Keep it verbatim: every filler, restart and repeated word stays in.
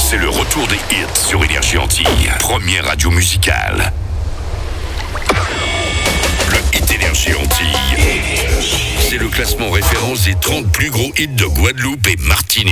C'est le retour des hits sur Énergie Antilles. Première radio musicale. Le Hit Énergie Antilles. C'est le classement référence des trente plus gros hits de Guadeloupe et Martinique.